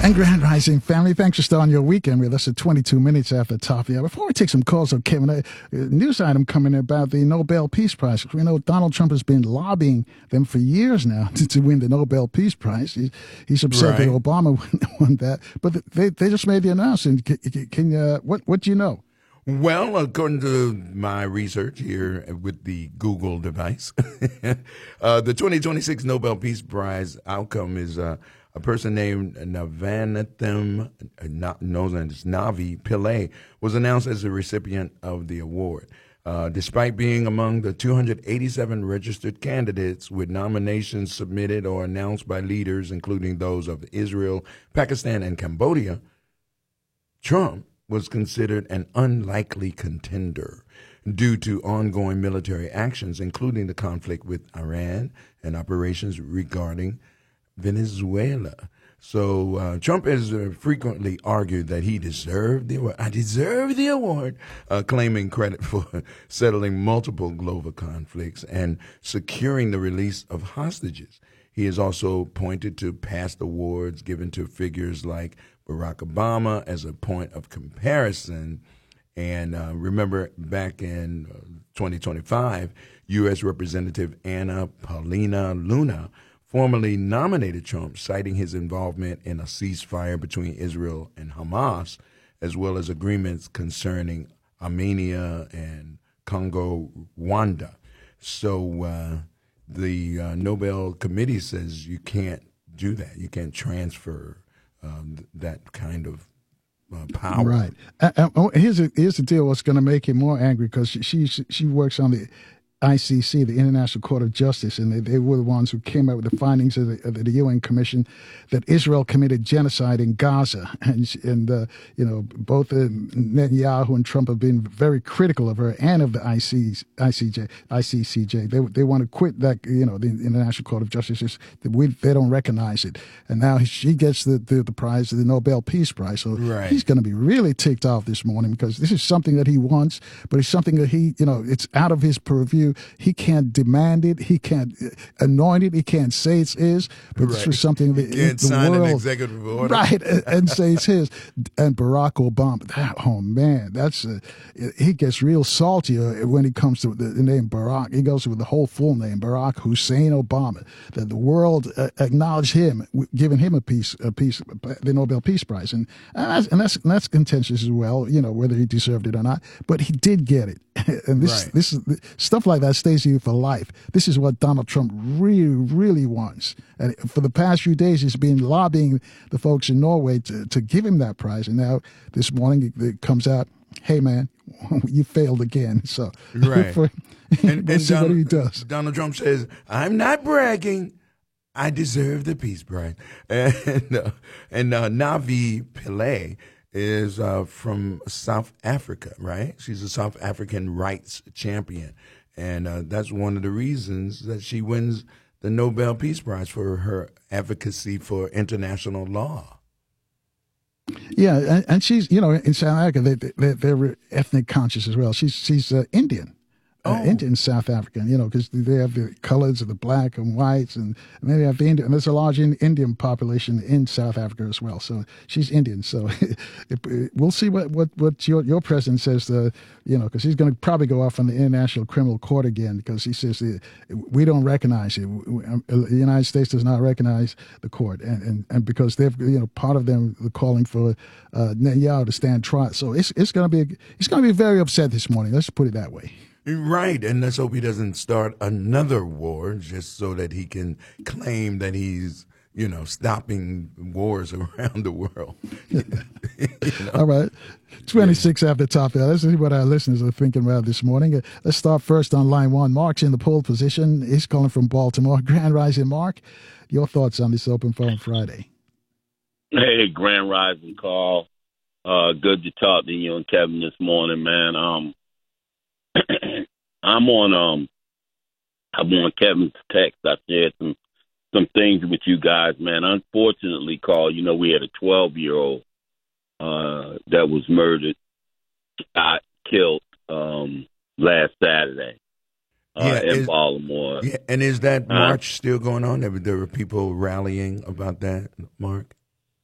And Grand Rising family, thanks for starting your weekend with us at 22 minutes after the top of the hour. Before we take some calls on Kevin, a news item coming about the Nobel Peace Prize. We know Donald Trump has been lobbying them for years now to win the Nobel Peace Prize. He's upset that Obama won that, but they just made the announcement. What do you know? Well, according to my research here with the Google device, the 2026 Nobel Peace Prize outcome is a person named Navanathan, known as Navi Pillay, was announced as the recipient of the award. Despite being among the 287 registered candidates with nominations submitted or announced by leaders, including those of Israel, Pakistan, and Cambodia, Trump was considered an unlikely contender due to ongoing military actions, including the conflict with Iran and operations regarding Venezuela. So Trump has frequently argued that he deserved the award. I deserve the award, claiming credit for settling multiple global conflicts and securing the release of hostages. He has also pointed to past awards given to figures like Barack Obama as a point of comparison. And remember, back in 2025, U.S. Representative Anna Paulina Luna formally nominated Trump, citing his involvement in a ceasefire between Israel and Hamas, as well as agreements concerning Armenia and Congo, Rwanda. So the Nobel Committee says you can't do that. You can't transfer that kind of power. Right. Here's the deal. What's going to make him more angry, because she works on the ICC, the International Court of Justice, and they were the ones who came up with the findings of the UN Commission that Israel committed genocide in Gaza, and both Netanyahu and Trump have been very critical of her and of the ICCJ. They want to quit that, the International Court of Justice. They don't recognize it, and now she gets the prize, the Nobel Peace Prize. So He's going to be really ticked off this morning, because this is something that he wants, but it's something that it's out of his purview. He can't demand it. He can't anoint it. He can't say it's his. But this was something that he can't sign an executive order, right, and say it's his. And Barack Obama, he gets real salty when he comes to the name Barack. He goes with the whole full name, Barack Hussein Obama. That the world acknowledged him, giving him the Nobel Peace Prize, and that's contentious as well. Whether he deserved it or not, but he did get it. And this is stuff like that stays with you for life. This is what Donald Trump really, really wants. And for the past few days, he's been lobbying the folks in Norway to give him that prize. And now this morning it comes out, hey, man, you failed again. So and what he does. Donald Trump says, I'm not bragging. I deserve the Peace Prize. And Navi Pillay is from South Africa, right? She's a South African rights champion. And that's one of the reasons that she wins the Nobel Peace Prize, for her advocacy for international law. Yeah, and she's, in South Africa, they're ethnic conscious as well. She's Indian. Indian South African, because they have the colors of the black and whites, and maybe have the Indian. And there's a large Indian population in South Africa as well. So she's Indian. So we'll see what your president says. Because he's going to probably go off on the International Criminal Court again, because he says we don't recognize it. The United States does not recognize the court, and because they've part of them are calling for Netanyahu to stand trial. So he's going to be very upset this morning. Let's put it that way. Right, and let's hope he doesn't start another war just so that he can claim that he's, stopping wars around the world. All right, 26 after the top there. Let's see what our listeners are thinking about this morning. Let's start first on line one. Mark's in the pole position. He's calling from Baltimore. Grand Rising, Mark. Your thoughts on this Open Phone Friday? Hey, Grand Rising, Carl. Good to talk to you and Kevin this morning, man. I'm on Kevin's text. I shared some things with you guys, man. Unfortunately, Carl, we had a 12-year-old that was murdered, killed last Saturday in Baltimore. Yeah, and is that march still going on? There were people rallying about that, Mark?